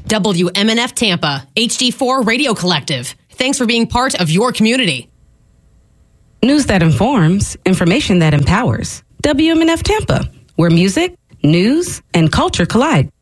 WMNF Tampa, HD4 Radio Collective. Thanks for being part of your community. News that informs, information that empowers. WMNF Tampa, where music, news, and culture collide.